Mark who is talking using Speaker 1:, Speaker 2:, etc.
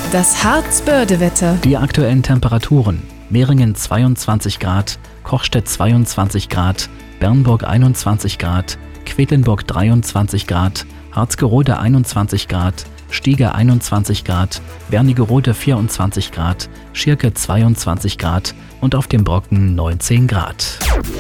Speaker 1: Das Harzbörde-Wetter.
Speaker 2: Die aktuellen Temperaturen: Meringen 22 Grad, Kochstedt 22 Grad, Bernburg 21 Grad, Quedlinburg 23 Grad, Harzgerode 21 Grad, Stiege 21 Grad, Wernigerode 24 Grad, Schirke 22 Grad und auf dem Brocken 19 Grad.